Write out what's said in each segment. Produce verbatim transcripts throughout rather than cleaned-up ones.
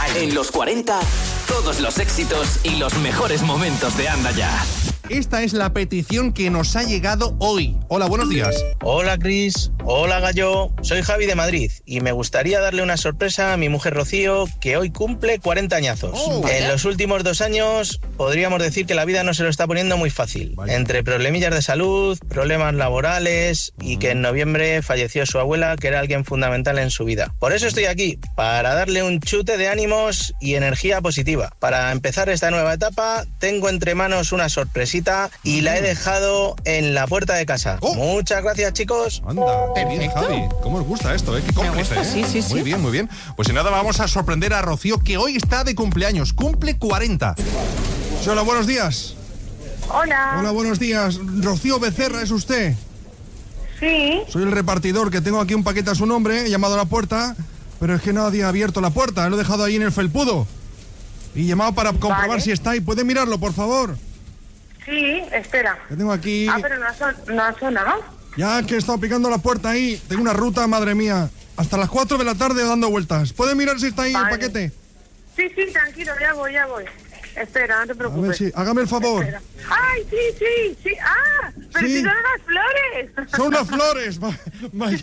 En los cuarenta, todos los éxitos y los mejores momentos de Anda Ya. Esta es la petición que nos ha llegado hoy. Hola, buenos días. Hola, Cris. Hola, Gallo. Soy Javi de Madrid y me gustaría darle una sorpresa a mi mujer Rocío, que hoy cumple cuarenta añazos. Oh, en los últimos dos años podríamos decir que la vida no se lo está poniendo muy fácil. Vaya. Entre problemillas de salud, problemas laborales y que en noviembre falleció su abuela, que era alguien fundamental en su vida. Por eso estoy aquí, para darle un chute de ánimos y energía positiva. Para empezar esta nueva etapa, tengo entre manos una sorpresita y la he dejado en la puerta de casa. Oh. Muchas gracias, chicos. Anda, qué bien, Perfecto. Javi. ¿Cómo os gusta esto, eh? Qué cómplice, gusta, ¿eh? sí, sí, sí. Muy bien, muy bien. Pues sin nada, vamos a sorprender a Rocío, que hoy está de cumpleaños. Cumple cuarenta. Sí, hola, buenos días. Hola. Hola, buenos días. Rocío Becerra, ¿es usted? Sí. Soy el repartidor, que tengo aquí un paquete a su nombre. He llamado a la puerta, pero es que nadie ha abierto la puerta. Lo he dejado ahí en el felpudo. Y he llamado para comprobar Vale. si está ahí. ¿Puede mirarlo, por favor? Sí, espera. Que tengo aquí... Ah, pero no ha, son, no ha sonado. Ya que he estado picando la puerta ahí. Tengo una ruta, madre mía. Hasta las cuatro de la tarde dando vueltas. ¿Puede mirar si está ahí Vale. el paquete? Sí, sí, tranquilo, ya voy, ya voy. Espera, no te A ver preocupes. si... Hágame el favor. Espera. ¡Ay, sí, sí, sí! ¡Ah! ¡Pero Sí. si son unas flores! Son las flores. Va- Vaya.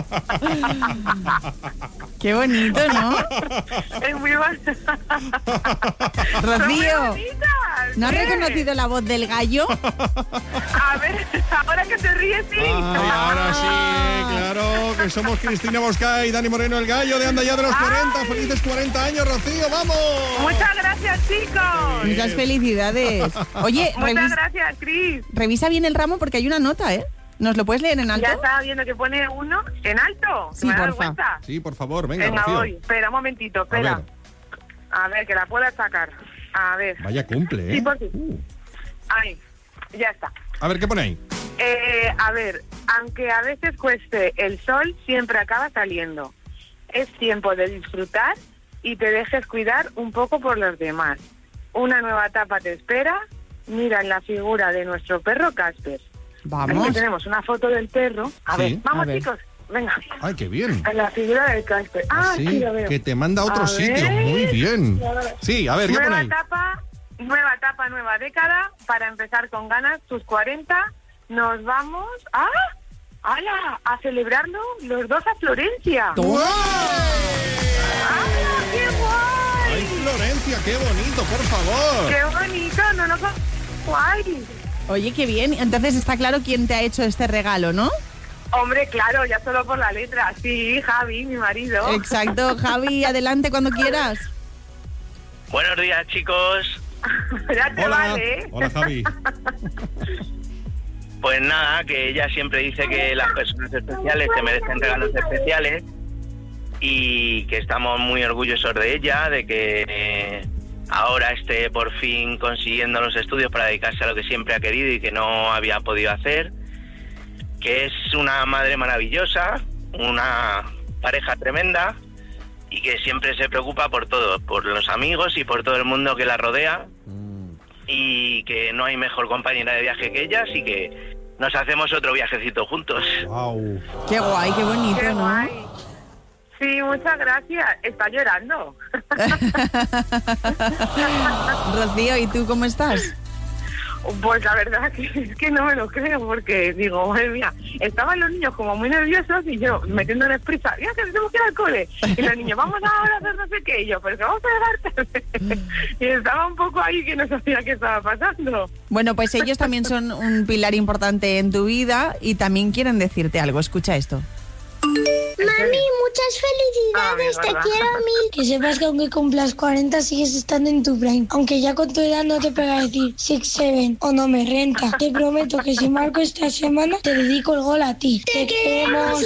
Qué bonito, ¿no? Es muy bonito. ¡Son muy Rocío, bonitas! ¿no has ¿Qué? reconocido la voz del gallo? A ver, ahora que te ríes, sí. Ah, ahora sí, claro, que somos Cristina Bosca y Dani Moreno, el gallo de Anda Ya de los cuarenta. Ay. ¡Felices cuarenta años, Rocío! ¡Vamos! Muchas gracias, chicos. Muchas felicidades. Oye, Muchas revis- gracias, Cris. revisa bien el ramo porque hay una nota, ¿eh? ¿Nos lo puedes leer en alto? Ya estaba viendo que pone uno en alto. Sí, ¿Me he dado porfa. cuenta? Sí, por favor, venga, Venga, Rocío. voy. Espera un momentito, espera. A ver. A ver, que la pueda sacar. A ver. Vaya cumple, ¿eh? Sí, por sí. Uh. Ahí, ya está. A ver, ¿qué pone ahí? Eh, a ver, aunque a veces cueste, el sol siempre acaba saliendo. Es tiempo de disfrutar y te dejes cuidar un poco por los demás. Una nueva etapa te espera. Mira en la figura de nuestro perro Casper. Vamos. Aquí tenemos una foto del perro. A Sí. ver, vamos, A ver. chicos. Venga. ¡Ay, qué bien! En la figura del Casper. Ah, sí, sí, lo veo. que te manda a otro A sitio. ver. Muy bien. Sí, a ver, ¿qué pone Nueva ahí? etapa, nueva etapa, nueva década, para empezar con ganas, tus cuarenta, nos vamos a... ¡Hala! A celebrarlo los dos a Florencia. ¡Guay! ¡Hala! ¡Qué guay! ¡Ay, Florencia, qué bonito, por favor! ¡Qué bonito! No, no, guay. Oye, qué bien. Entonces está claro quién te ha hecho este regalo, ¿no? Hombre, claro, ya solo por la letra. Sí, Javi, mi marido. Exacto. Javi, adelante cuando quieras. Buenos días, chicos. Ya te Hola. vale, ¿eh? Hola, Javi. Pues nada, que ella siempre dice que las personas especiales se merecen regalos especiales y que estamos muy orgullosos de ella, de que eh, ahora esté por fin consiguiendo los estudios para dedicarse a lo que siempre ha querido y que no había podido hacer, que es una madre maravillosa, una pareja tremenda y que siempre se preocupa por todo, por los amigos y por todo el mundo que la rodea. Y que no hay mejor compañera de viaje que ella, así que nos hacemos otro viajecito juntos. Wow. Qué guay, qué bonito, Qué ¿no? guay. Sí, muchas gracias. Está llorando. Rocío, ¿y tú cómo estás? Pues la verdad que es que no me lo creo, porque digo, madre mía, estaban los niños como muy nerviosos y yo metiéndoles prisa, ya que tenemos que ir al cole. Y los niños, vamos ahora a hacer no sé qué, y yo, pero que vamos a llegar tarde. Y estaba un poco ahí que no sabía qué estaba pasando. Bueno, pues ellos también son un pilar importante en tu vida y también quieren decirte algo. Escucha esto. Mami, muchas felicidades, Ah, te ¿verdad? quiero mil. Que sepas que aunque cumplas cuarenta sigues estando en tu prime. Aunque ya con tu edad no te pega decir six, seven o no me renta. Te prometo que si marco esta semana te dedico el gol a ti. Te queremos.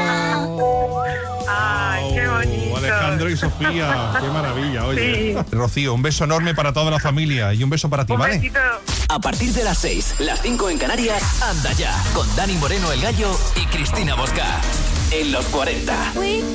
Ay, qué bonito. Oh, Alejandro y Sofía, qué maravilla, oye. Sí. Rocío, un beso enorme para toda la familia y un beso para ti, Un ¿vale? besito. A partir de las seis, las cinco en Canarias, Anda Ya, con Dani Moreno, el gallo y Cristina Bosca. En los cuarenta.